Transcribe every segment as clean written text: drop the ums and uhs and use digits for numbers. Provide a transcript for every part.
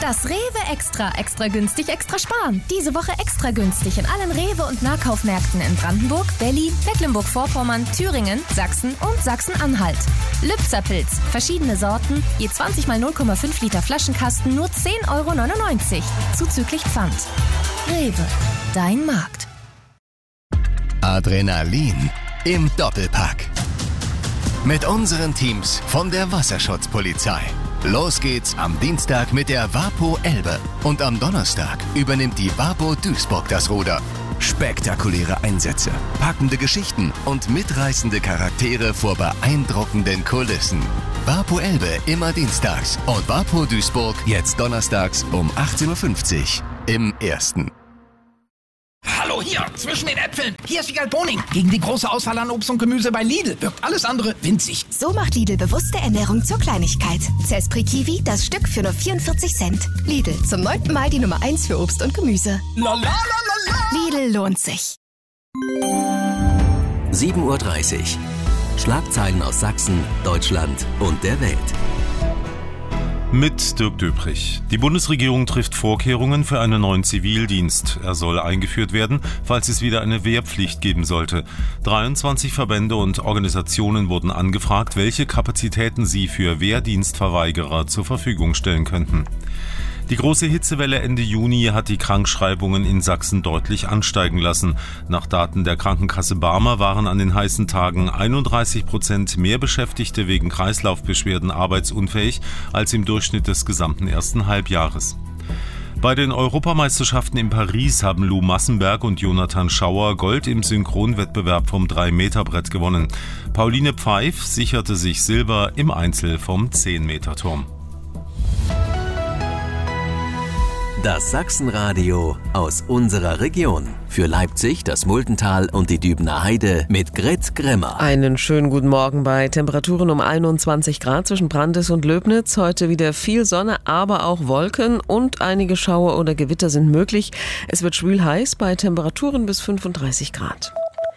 Das Rewe Extra. Extra günstig, extra sparen. Diese Woche extra günstig in allen Rewe- und Nahkaufmärkten in Brandenburg, Berlin, Mecklenburg-Vorpommern, Thüringen, Sachsen und Sachsen-Anhalt. Lübzerpilz. Verschiedene Sorten. Je 20 mal 0,5 Liter Flaschenkasten nur 10,99 €. Zuzüglich Pfand. Rewe. Dein Markt. Adrenalin im Doppelpack. Mit unseren Teams von der Wasserschutzpolizei. Los geht's am Dienstag mit der Wapo Elbe und am Donnerstag übernimmt die Wapo Duisburg das Ruder. Spektakuläre Einsätze, packende Geschichten und mitreißende Charaktere vor beeindruckenden Kulissen. Wapo Elbe immer dienstags und Wapo Duisburg jetzt donnerstags um 18:50 Uhr im Ersten. Hallo hier, zwischen den Äpfeln. Hier ist Wiegald Boning. Gegen die große Auswahl an Obst und Gemüse bei Lidl wirkt alles andere winzig. So macht Lidl bewusste Ernährung zur Kleinigkeit. Zespri Kiwi, das Stück für nur 44 Cent. Lidl, zum 9. Mal die Nummer 1 für Obst und Gemüse. La la la la la. Lidl lohnt sich. 7:30 Uhr. Schlagzeilen aus Sachsen, Deutschland und der Welt. Mit Dirk Döprich. Die Bundesregierung trifft Vorkehrungen für einen neuen Zivildienst. Er soll eingeführt werden, falls es wieder eine Wehrpflicht geben sollte. 23 Verbände und Organisationen wurden angefragt, welche Kapazitäten sie für Wehrdienstverweigerer zur Verfügung stellen könnten. Die große Hitzewelle Ende Juni hat die Krankschreibungen in Sachsen deutlich ansteigen lassen. Nach Daten der Krankenkasse Barmer waren an den heißen Tagen 31% mehr Beschäftigte wegen Kreislaufbeschwerden arbeitsunfähig als im Durchschnitt des gesamten ersten Halbjahres. Bei den Europameisterschaften in Paris haben Lou Massenberg und Jonathan Schauer Gold im Synchronwettbewerb vom 3-Meter-Brett gewonnen. Pauline Pfeif sicherte sich Silber im Einzel vom 10-Meter-Turm. Das Sachsenradio aus unserer Region. Für Leipzig, das Muldental und die Dübener Heide mit Grit Grimmer. Einen schönen guten Morgen bei Temperaturen um 21 Grad zwischen Brandis und Löbnitz. Heute wieder viel Sonne, aber auch Wolken und einige Schauer oder Gewitter sind möglich. Es wird schwül heiß bei Temperaturen bis 35 Grad.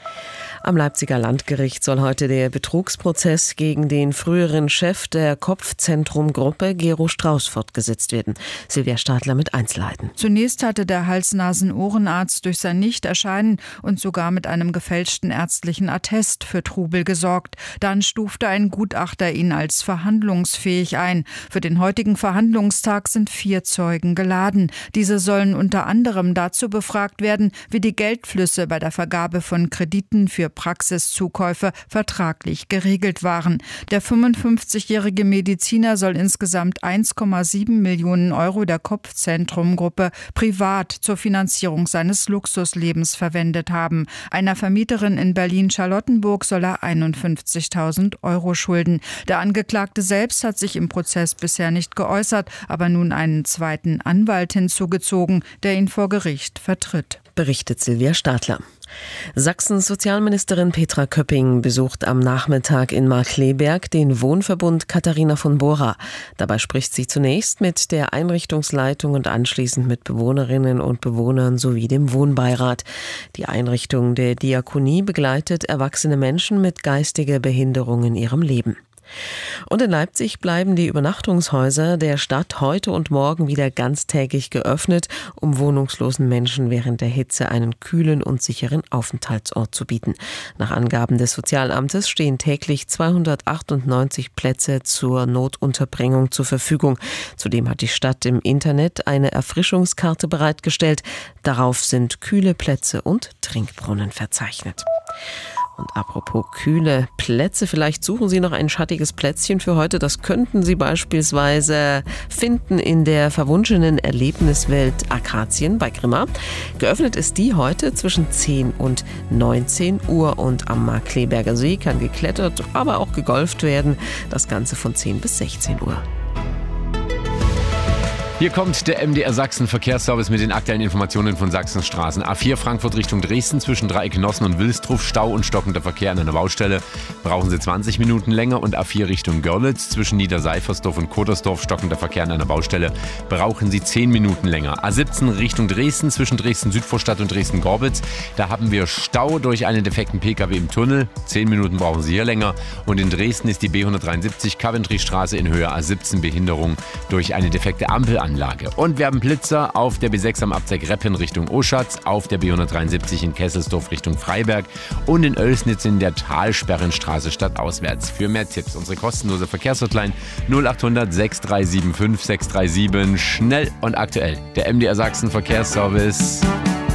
Am Leipziger Landgericht soll heute der Betrugsprozess gegen den früheren Chef der Kopfzentrum-Gruppe, Gero Strauß, fortgesetzt werden. Silvia Stadler mit Einzelheiten. Zunächst hatte der Hals-Nasen-Ohrenarzt durch sein Nichterscheinen und sogar mit einem gefälschten ärztlichen Attest für Trubel gesorgt. Dann stufte ein Gutachter ihn als verhandlungsfähig ein. Für den heutigen Verhandlungstag sind 4 Zeugen geladen. Diese sollen unter anderem dazu befragt werden, wie die Geldflüsse bei der Vergabe von Krediten für Praxiszukäufe vertraglich geregelt waren. Der 55-jährige Mediziner soll insgesamt 1,7 Millionen € der Kopfzentrum-Gruppe privat zur Finanzierung seines Luxuslebens verwendet haben. Einer Vermieterin in Berlin-Charlottenburg soll er 51.000 € schulden. Der Angeklagte selbst hat sich im Prozess bisher nicht geäußert, aber nun einen zweiten Anwalt hinzugezogen, der ihn vor Gericht vertritt. Berichtet Silvia Stadler. Sachsens Sozialministerin Petra Köpping besucht am Nachmittag in Markkleeberg den Wohnverbund Katharina von Bora. Dabei spricht sie zunächst mit der Einrichtungsleitung und anschließend mit Bewohnerinnen und Bewohnern sowie dem Wohnbeirat. Die Einrichtung der Diakonie begleitet erwachsene Menschen mit geistiger Behinderung in ihrem Leben. Und in Leipzig bleiben die Übernachtungshäuser der Stadt heute und morgen wieder ganztägig geöffnet, um wohnungslosen Menschen während der Hitze einen kühlen und sicheren Aufenthaltsort zu bieten. Nach Angaben des Sozialamtes stehen täglich 298 Plätze zur Notunterbringung zur Verfügung. Zudem hat die Stadt im Internet eine Erfrischungskarte bereitgestellt. Darauf sind kühle Plätze und Trinkbrunnen verzeichnet. Und apropos kühle Plätze, vielleicht suchen Sie noch ein schattiges Plätzchen für heute. Das könnten Sie beispielsweise finden in der verwunschenen Erlebniswelt Akazien bei Grimma. Geöffnet ist die heute zwischen 10 und 19 Uhr und am Markkleeberger See kann geklettert, aber auch gegolft werden. Das Ganze von 10 bis 16 Uhr. Hier kommt der MDR Sachsen Verkehrsservice mit den aktuellen Informationen von Sachsens Straßen. A4 Frankfurt Richtung Dresden zwischen Dreieck Nossen und Wilstruf, Stau und stockender Verkehr an einer Baustelle. Brauchen Sie 20 Minuten länger. Und A4 Richtung Görlitz zwischen Niederseifersdorf und Kotersdorf, stockender Verkehr an einer Baustelle. Brauchen Sie 10 Minuten länger. A17 Richtung Dresden zwischen Dresden-Südvorstadt und Dresden-Gorbitz. Da haben wir Stau durch einen defekten PKW im Tunnel. 10 Minuten brauchen Sie hier länger. Und in Dresden ist die B173 Coventry-Straße in Höhe A17 Behinderung durch eine defekte Ampel Anlage. Und wir haben Blitzer auf der B6 am Abzweig Reppen Richtung Oschatz, auf der B173 in Kesselsdorf Richtung Freiberg und in Oelsnitz in der Talsperrenstraße stadtauswärts. Für mehr Tipps unsere kostenlose Verkehrshotline 0800 6375 637. Schnell und aktuell. Der MDR Sachsen Verkehrsservice.